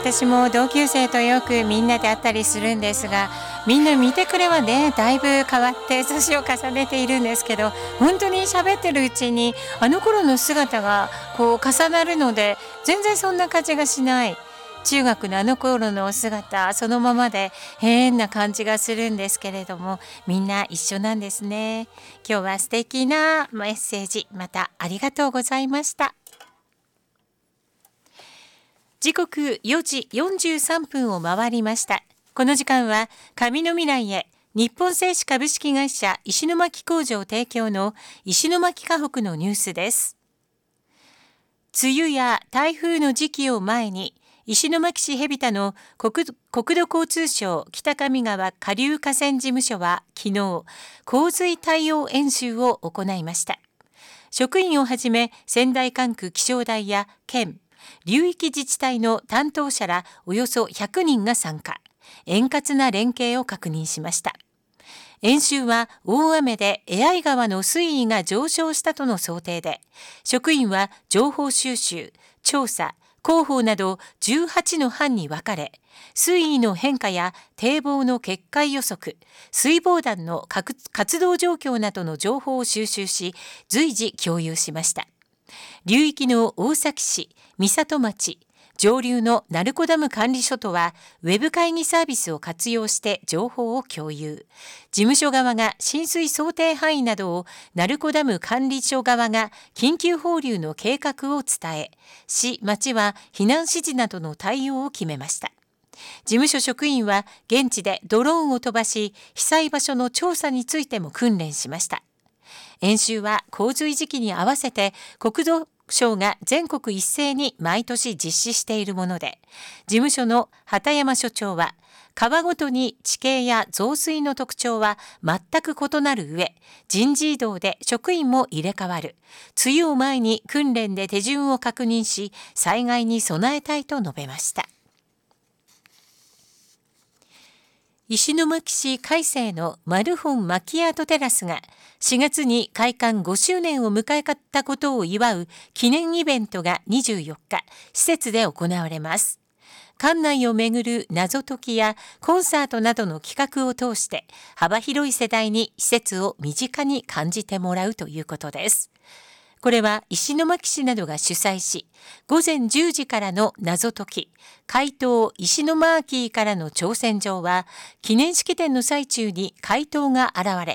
私も同級生とよくみんなで会ったりするんですが、みんな見てくれはね、だいぶ変わって年を重ねているんですけど、本当に喋ってるうちにあの頃の姿がこう重なるので、全然そんな感じがしない。中学のあの頃のお姿そのままで変な感じがするんですけれども、みんな一緒なんですね。今日は素敵なメッセージ、またありがとうございました。時刻4時43分を回りました。この時間は紙の未来へ、日本製紙株式会社石巻工場提供の石巻河北のニュースです。梅雨や台風の時期を前に、石巻市蛇田の国土交通省北上川下流河川事務所は昨日、洪水対応演習を行いました。職員をはじめ仙台管区気象台や県、流域自治体の担当者らおよそ100人が参加、円滑な連携を確認しました。演習は大雨で江相川の水位が上昇したとの想定で、職員は情報収集、調査、広報など18の班に分かれ、水位の変化や堤防の決壊予測、水防団の活動状況などの情報を収集し、随時共有しました。流域の大崎市、三里町、上流の鳴子ダム管理所とはウェブ会議サービスを活用して情報を共有。事務所側が浸水想定範囲などを、鳴子ダム管理所側が緊急放流の計画を伝え、市・町は避難指示などの対応を決めました。事務所職員は現地でドローンを飛ばし、被災場所の調査についても訓練しました。演習は洪水時期に合わせて国土省が全国一斉に毎年実施しているもので、事務所の畑山所長は、川ごとに地形や増水の特徴は全く異なる上、人事異動で職員も入れ替わる。梅雨を前に訓練で手順を確認し、災害に備えたいと述べました。石巻市海西のマルホンマキアートテラスが4月に開館5周年を迎えたことを祝う記念イベントが24日、施設で行われます。館内をめぐる謎解きやコンサートなどの企画を通して幅広い世代に施設を身近に感じてもらうということです。これは石巻市などが主催し、午前10時からの謎解き、怪盗石巻からの挑戦状は、記念式典の最中に怪盗が現れ、